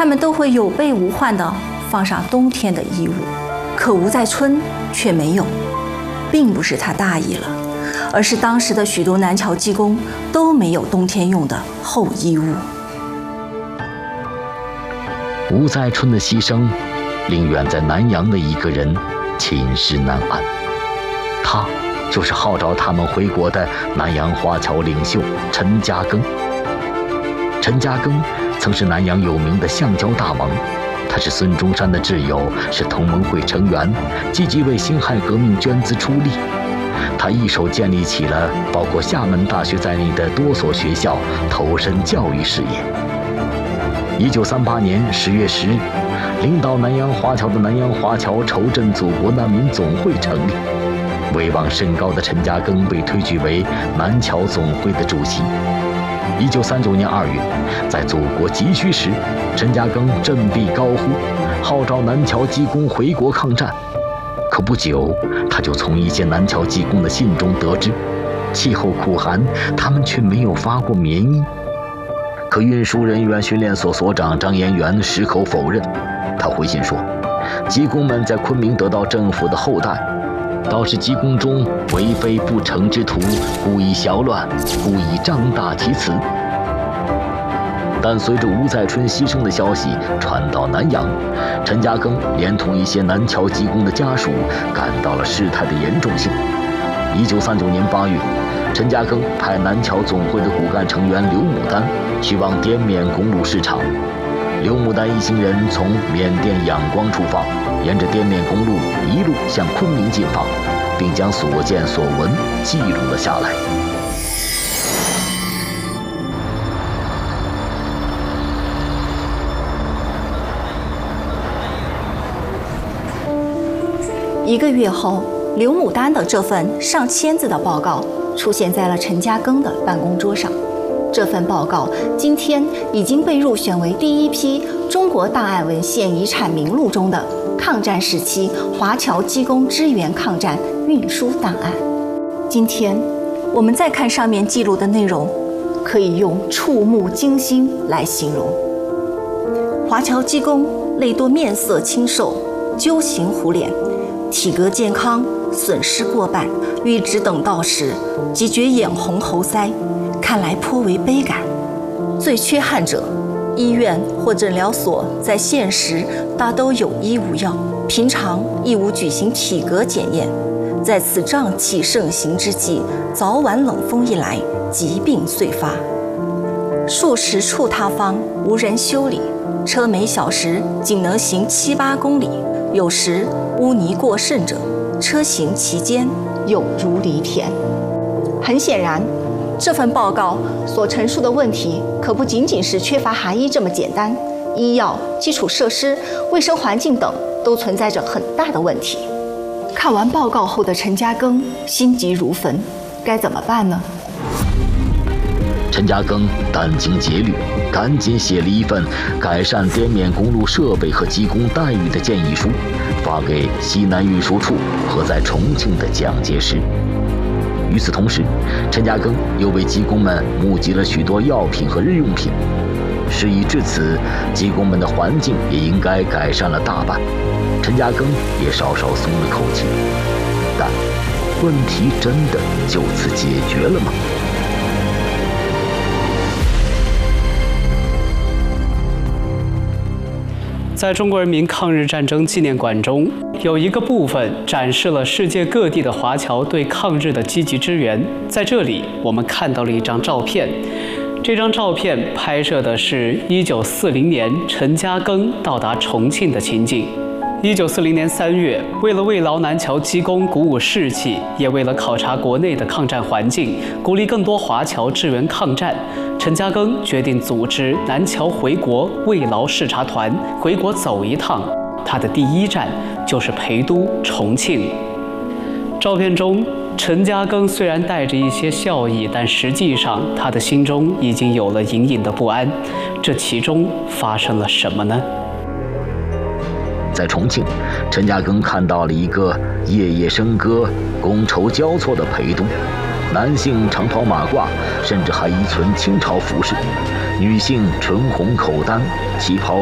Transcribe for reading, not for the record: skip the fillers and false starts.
他们都会有备无患地放上冬天的衣物，可吴在春却没有，并不是他大意了，而是当时的许多南侨技工都没有冬天用的厚衣物。 吴在春的牺牲，令远在南洋的一个人寝食难安，他就是号召他们回国的南洋华侨领袖陈嘉庚。陈嘉庚曾是南洋有名的橡胶大王，他是孙中山的挚友，是同盟会成员，积极为辛亥革命捐资出力。他一手建立起了包括厦门大学在内的多所学校，投身教育事业。1938年10月10日，领导南洋华侨的南洋华侨筹赈祖国难民总会成立，威望甚高的陈嘉庚被推举为南侨总会的主席。1939年2月，在祖国急需时，陈嘉庚振臂高呼，号召南侨技工回国抗战。可不久，他就从一些南侨技工的信中得知，气候苦寒，他们却没有发过棉衣。可运输人员训练所所长张延元矢口否认。他回信说，技工们在昆明得到政府的厚待，倒是技工中为非不成之徒，故意淆乱，故意张大其词。但随着吴在春牺牲的消息传到南洋，陈嘉庚连同一些南侨技工的家属感到了事态的严重性。1939年8月，陈嘉庚派南侨总会的骨干成员刘牡丹去往滇缅公路视察。刘牡丹一行人从缅甸仰光出发，沿着滇缅公路一路向昆明进发，并将所见所闻记录了下来。 1个月后，刘牡丹的这份上千字的报告出现在了陈嘉庚的办公桌上。这份报告今天已经被入选为第一批中国档案文献遗产名录中的抗战时期华侨技工支援抗战运输档案。今天我们再看上面记录的内容，可以用触目惊心来形容。华侨技工类多面色清瘦，揪形虎脸，体格健康，损失过半，欲只等到时，即觉眼红喉塞，看来颇为悲感。最缺憾者，医院或诊疗所在现时大都有医无药，平常亦无举行体格检验。在此瘴气盛行之际，早晚冷风一来，疾病遂发。数十处他方无人修理，车每小时仅能行7、8公里，有时污泥过甚者，车行其间有如犁田。很显然，这份报告所陈述的问题可不仅仅是缺乏韩医这么简单，医药、基础设施、卫生环境等都存在着很大的问题。看完报告后的陈嘉庚心急如焚，该怎么办呢？ 陈嘉庚殚精竭虑，赶紧写了一份改善滇缅公路设备和技工待遇的建议书，发给西南运输处和在重庆的蒋介石。与此同时，陈嘉庚又为技工们募集了许多药品和日用品。事已至此，技工们的环境也应该改善了大半，陈嘉庚也稍稍松了口气。但问题真的就此解决了吗？ 在中国人民抗日战争纪念馆中，有一个部分展示了世界各地的华侨对抗日的积极支援。在这里，我们看到了一张照片。这张照片拍摄的是1940年陈嘉庚到达重庆的情景。1940年3月，为了慰劳南侨技工，鼓舞士气，也为了考察国内的抗战环境，鼓励更多华侨支援抗战，陈嘉庚决定组织南侨回国慰劳视察团回国走一趟。他的第一站就是陪都重庆。照片中，陈嘉庚虽然带着一些笑意，但实际上他的心中已经有了隐隐的不安。这其中发生了什么呢？ 在重庆，陈嘉庚看到了一个夜夜笙歌、觥筹交错的陪都，男性长袍马褂，甚至还遗存清朝服饰；女性唇红口丹，旗袍